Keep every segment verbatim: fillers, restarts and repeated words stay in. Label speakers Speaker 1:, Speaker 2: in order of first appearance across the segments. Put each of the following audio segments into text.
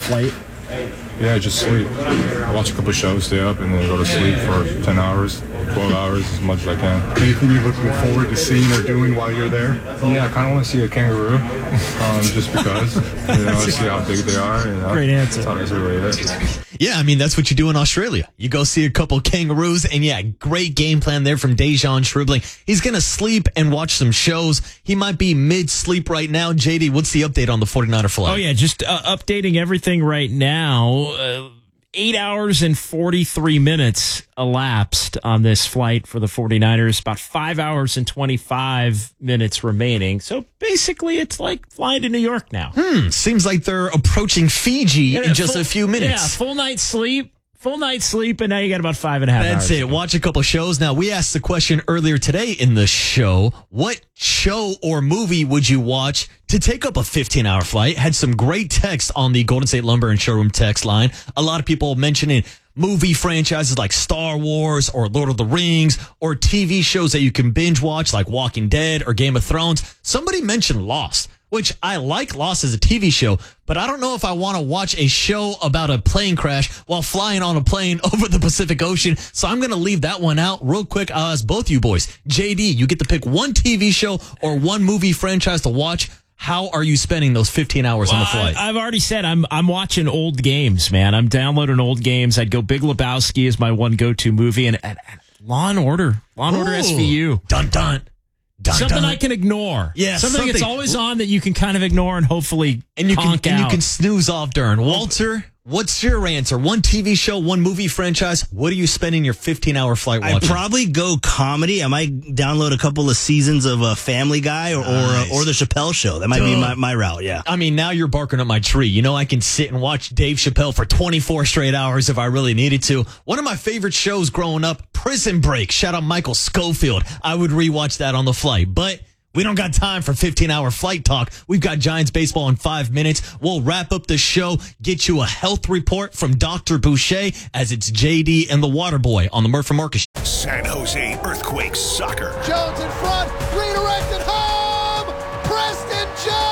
Speaker 1: flight?
Speaker 2: Yeah, just sleep. I watch a couple shows, stay up, and then go to sleep for ten hours, twelve hours, as much as I can.
Speaker 3: Anything you're looking forward to seeing or doing while you're there?
Speaker 2: Yeah, I kind of want to see a kangaroo, um, just because, you know, see how big they are. You know?
Speaker 1: Great answer.
Speaker 2: That's really it.
Speaker 4: Yeah, I mean, that's what you do in Australia. You go see a couple kangaroos, and yeah, great game plan there from Dejan Stribling. He's going to sleep and watch some shows. He might be mid-sleep right now. J D, what's the update on the forty-niner flight?
Speaker 1: Oh, yeah, just uh, updating everything right now. Uh, eight hours and forty-three minutes elapsed on this flight for the forty-niners. About five hours and twenty-five minutes remaining. So basically, it's like flying to New York now.
Speaker 4: Hmm, seems like they're approaching Fiji yeah, in just
Speaker 1: full,
Speaker 4: a few minutes.
Speaker 1: Yeah, full night's sleep. Full night's sleep, and now you got about five and a half
Speaker 4: That's
Speaker 1: hours.
Speaker 4: That's it. Watch a couple shows. Now, we asked the question earlier today in the show, what show or movie would you watch to take up a fifteen-hour flight? Had some great text on the Golden State Lumber and Showroom text line. A lot of people mentioning movie franchises like Star Wars or Lord of the Rings, or T V shows that you can binge watch like Walking Dead or Game of Thrones. Somebody mentioned Lost, which I like Lost as a T V show, but I don't know if I want to watch a show about a plane crash while flying on a plane over the Pacific Ocean. So I'm going to leave that one out. Real quick, I'll ask both you boys. J D, you get to pick one T V show or one movie franchise to watch. How are you spending those fifteen hours
Speaker 1: well,
Speaker 4: on the flight?
Speaker 1: I, I've already said I'm I'm watching old games, man. I'm downloading old games. I'd go Big Lebowski as my one go-to movie, and, and, and Law and Order, Law and Order S V U.
Speaker 4: Dun dun. Dun,
Speaker 1: something
Speaker 4: dun.
Speaker 1: I can ignore.
Speaker 4: Yeah,
Speaker 1: something,
Speaker 4: something
Speaker 1: that's always on that you can kind of ignore and hopefully
Speaker 4: and you
Speaker 1: conk
Speaker 4: can
Speaker 1: out.
Speaker 4: and you can snooze off during. Walter, what's your answer? One T V show, one movie franchise. What are you spending your fifteen-hour flight watching?
Speaker 5: I'd probably go comedy. I might download a couple of seasons of uh, Family Guy or nice. or, or The Chappelle Show. That might Duh. be my, my route, yeah.
Speaker 4: I mean, now you're barking up my tree. You know, I can sit and watch Dave Chappelle for twenty-four straight hours if I really needed to. One of my favorite shows growing up, Prison Break. Shout out Michael Schofield. I would rewatch that on the flight, but we don't got time for fifteen-hour flight talk. We've got Giants baseball in five minutes. We'll wrap up the show, get you a health report from Doctor Boucher as it's J D and the Waterboy on the Murph and Marcus.
Speaker 6: San Jose Earthquakes soccer.
Speaker 7: Jones in front, redirected home. Preston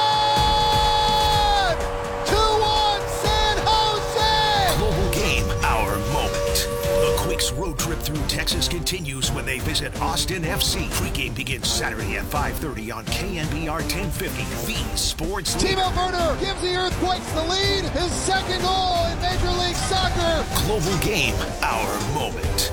Speaker 7: John. two one San Jose.
Speaker 6: Global game, our moment. The Quakes road trip through Texas continues when they visit Austin F C. Pre-game begins Saturday at five thirty on K N B R ten fifty, the sports leader.
Speaker 7: Timo Werner gives the Earthquakes the lead. His second goal in Major League Soccer.
Speaker 6: Global game, our moment.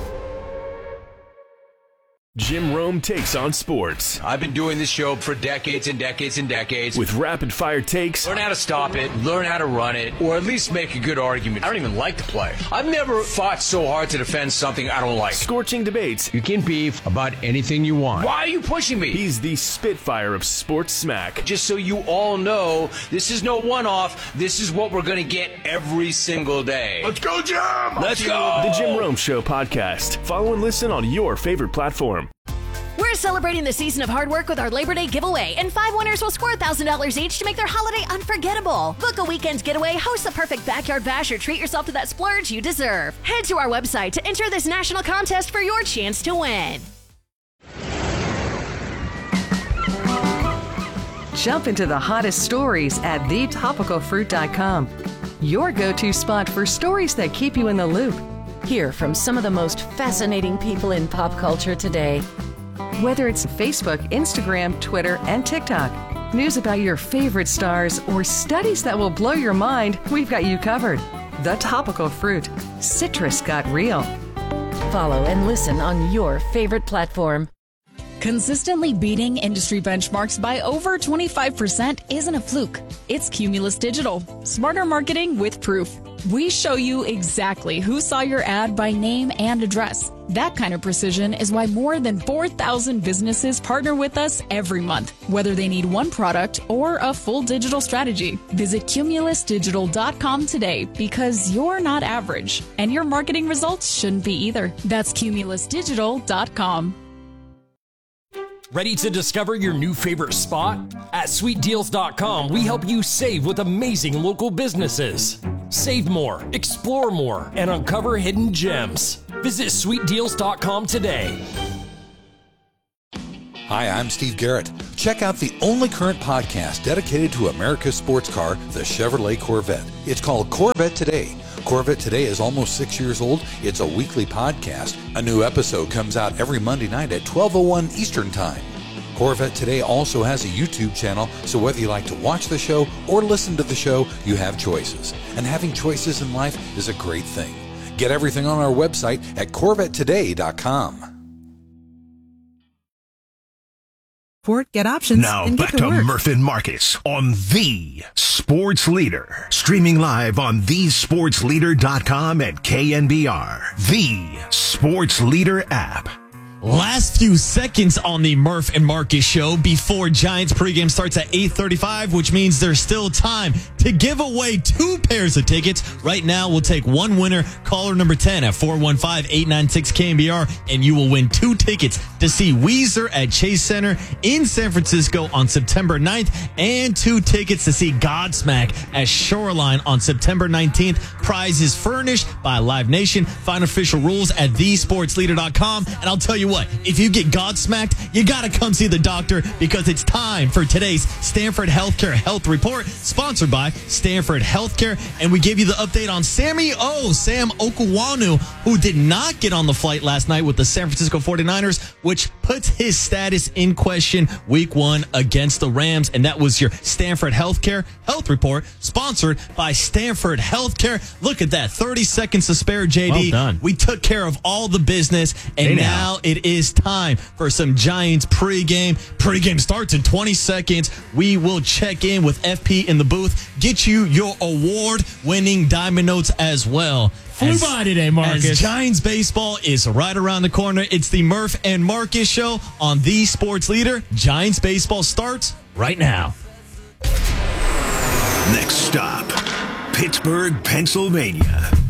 Speaker 8: Jim Rome takes on sports.
Speaker 9: I've been doing this show for decades and decades and decades.
Speaker 8: With rapid fire takes.
Speaker 9: Learn how to stop it, learn how to run it, or at least make a good argument. I don't even like the play. I've never fought so hard to defend something I don't like.
Speaker 8: Scorching debates.
Speaker 9: You can beef about anything you want. Why are you pushing me?
Speaker 8: He's the Spitfire of sports smack.
Speaker 9: Just so you all know, this is no one-off. This is what we're going to get every single day.
Speaker 6: Let's go, Jim!
Speaker 9: Let's go!
Speaker 8: The Jim Rome Show podcast. Follow and listen on your favorite platform.
Speaker 10: We're celebrating the season of hard work with our Labor Day giveaway, and five winners will score one thousand dollars each to make their holiday unforgettable. Book a weekend getaway, host the perfect backyard bash, or treat yourself to that splurge you deserve. Head to our website to enter this national contest for your chance to win.
Speaker 11: Jump into the hottest stories at the topical fruit dot com. Your go-to spot for stories that keep you in the loop.
Speaker 12: Hear from some of the most fascinating people in pop culture today.
Speaker 11: Whether it's Facebook, Instagram, Twitter, and TikTok, news about your favorite stars, or studies that will blow your mind, we've got you covered. The Topical Fruit. Citrus got real.
Speaker 12: Follow and listen on your favorite platform.
Speaker 13: Consistently beating industry benchmarks by over twenty-five percent isn't a fluke. It's Cumulus Digital. Smarter marketing with proof. We show you exactly who saw your ad by name and address. That kind of precision is why more than four thousand businesses partner with us every month, whether they need one product or a full digital strategy. Visit cumulus digital dot com today, because you're not average, and your marketing results shouldn't be either. That's cumulus digital dot com.
Speaker 14: Ready to discover your new favorite spot? At sweet deals dot com, we help you save with amazing local businesses. Save more, explore more, and uncover hidden gems. Visit sweet deals dot com today.
Speaker 15: Hi, I'm Steve Garrett. Check out the only current podcast dedicated to America's sports car, the Chevrolet Corvette. It's called Corvette Today. Corvette Today is almost six years old. It's a weekly podcast. A new episode comes out every Monday night at twelve oh one Eastern Time. Corvette Today also has a YouTube channel, so whether you like to watch the show or listen to the show, you have choices. And having choices in life is a great thing. Get everything on our website at corvette today dot com.
Speaker 16: Ford, get options.
Speaker 6: Now
Speaker 16: and
Speaker 6: back
Speaker 16: get to,
Speaker 6: to
Speaker 16: work.
Speaker 6: Murph and Marcus on The Sports Leader. Streaming live on the sports leader dot com and K N B R. The Sports Leader app.
Speaker 4: Last few seconds on the Murph and Marcus show before Giants pregame starts at eight thirty-five, which means there's still time to give away two pairs of tickets. Right now, we'll take one winner, caller number ten at four one five, eight nine six, K N B R, and you will win two tickets to see Weezer at Chase Center in San Francisco on September ninth, and two tickets to see Godsmack at Shoreline on September nineteenth. Prizes furnished by Live Nation. Find official rules at the sports leader dot com, and I'll tell you what, if you get Godsmacked, you gotta come see the doctor, because it's time for today's Stanford Healthcare Health Report, sponsored by Stanford Healthcare. And we give you the update on Sammy O, Sam Okuwanu, who did not get on the flight last night with the San Francisco forty-niners, which puts his status in question week one against the Rams. And that was your Stanford Healthcare Health Report, sponsored by Stanford Healthcare. Look at that, thirty seconds to spare, J D.
Speaker 1: Well done.
Speaker 4: We took care of all the business, and
Speaker 1: Hey,
Speaker 4: now,
Speaker 1: now.
Speaker 4: it is time for some Giants pregame. Pregame starts in twenty seconds. We will check in with F P in the booth, get you your award-winning Diamond Notes as well.
Speaker 1: Flew
Speaker 4: As-
Speaker 1: by today, Marcus.
Speaker 4: As Giants baseball is right around the corner, it's the Murph and Marcus show on The Sports Leader. Giants baseball starts right now.
Speaker 6: Next stop, Pittsburgh, Pennsylvania.